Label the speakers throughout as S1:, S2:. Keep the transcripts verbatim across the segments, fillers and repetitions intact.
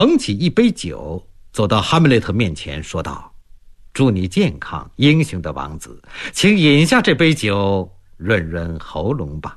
S1: 捧起一杯酒，走到哈姆雷特面前说道：祝你健康，英雄的王子，请饮下这杯酒，润润喉咙吧。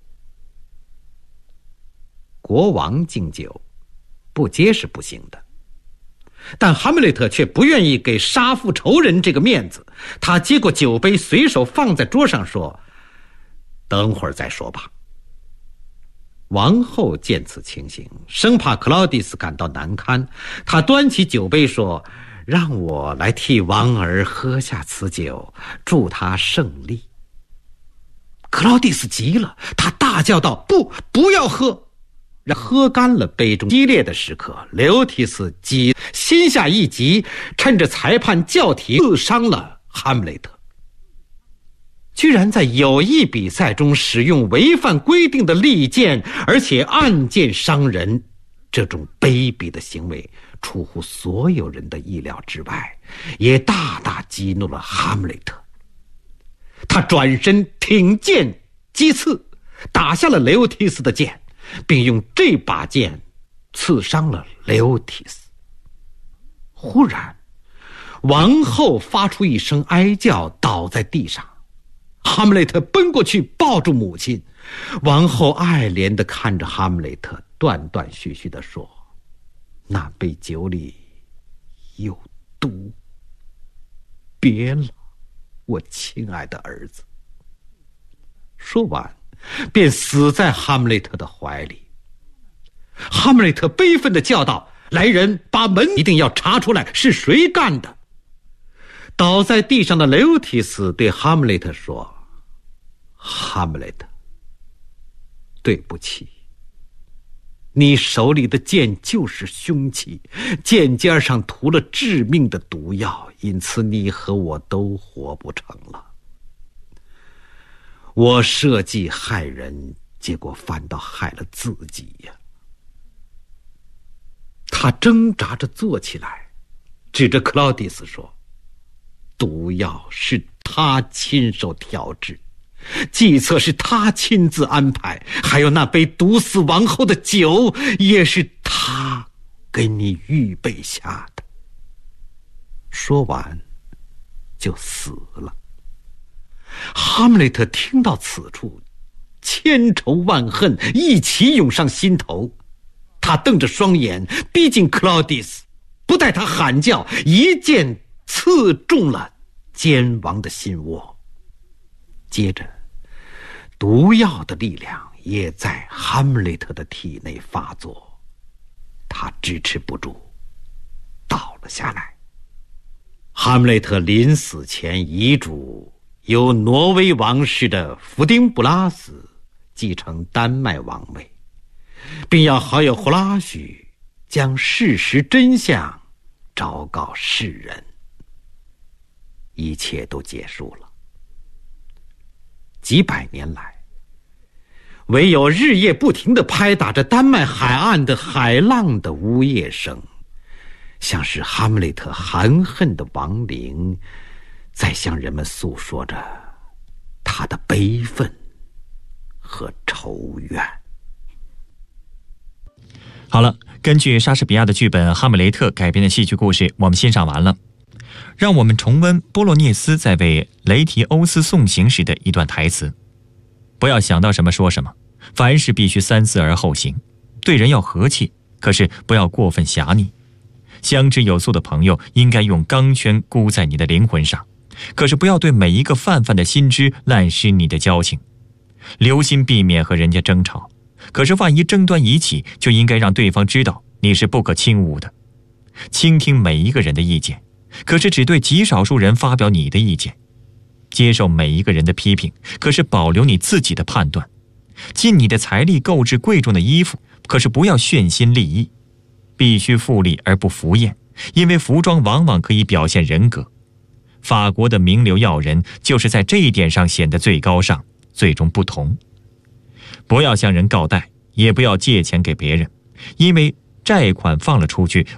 S1: 国王敬酒，不接是不行的，但哈姆雷特却不愿意给杀父仇人这个面子。他接过酒杯，随手放在桌上，说：等会儿再说吧。王后见此情形，生怕克劳狄斯感到难堪，她端起酒杯说：让我来替王儿喝下此酒，祝他胜利。克劳狄斯急了，他大叫道：不，不要喝！让喝干了杯中激烈的时刻，刘提斯急心下一急，趁着裁判叫停，刺伤了哈姆雷特。居然在友谊比赛中使用违反规定的利剑，而且暗箭伤人，这种卑鄙的行为出乎所有人的意料之外，也大大激怒了哈姆雷特。他转身挺剑击刺，打下了雷提斯的剑，并用这把剑刺伤了雷提斯。忽然，王后发出一声哀叫，倒在地上。哈姆雷特奔过去抱住母亲，王后爱怜地看着哈姆雷特，断断续续地说：那杯酒里有毒，别了，我亲爱的儿子。说完便死在哈姆雷特的怀里。哈姆雷特悲愤地叫道：来人，把门一定要查出来是谁干的。倒在地上的雷提斯对哈姆雷特说：哈姆雷特，对不起，你手里的剑就是凶器，剑尖上涂了致命的毒药，因此你和我都活不成了。我设计害人，结果反倒害了自己呀。他挣扎着坐起来，指着克劳狄斯说：毒药是他亲手调制，计策是他亲自安排，还有那杯毒死王后的酒也是他给你预备下的。说完就死了。哈姆雷特听到此处，千仇万恨一起涌上心头。他瞪着双眼逼近克劳狄斯，不待他喊叫，一剑刺中了奸王的心窝。接着毒药的力量也在哈姆雷特的体内发作，他支持不住，倒了下来。哈姆雷特临死前遗嘱由挪威王室的福丁布拉斯继承丹麦王位，并要好友胡拉许将事实真相昭告世人。一切都结束了。几百年来，唯有日夜不停地拍打着丹麦海岸的海浪的呜咽声，像是哈姆雷特含恨的亡灵，在向人们诉说着他的悲愤和仇怨。
S2: 好了，根据莎士比亚的剧本《哈姆雷特》改编的戏剧故事我们欣赏完了，让我们重温波洛涅斯在为雷提欧斯送行时的一段台词：不要想到什么说什么，凡事必须三思而后行，对人要和气，可是不要过分狭隘。相知有素的朋友应该用钢圈箍在你的灵魂上，可是不要对每一个泛泛的心知滥施你的交情。留心避免和人家争吵，可是万一争端一起，就应该让对方知道你是不可轻侮的。倾听每一个人的意见，可是只对极少数人发表你的意见。接受每一个人的批评，可是保留你自己的判断。尽你的财力购置贵重的衣服，可是不要炫心立异。必须富丽而不浮艳，因为服装往往可以表现人格。法国的名流要人就是在这一点上显得最高尚，最终不同。不要向人告贷，也不要借钱给别人，因为债款放了出去，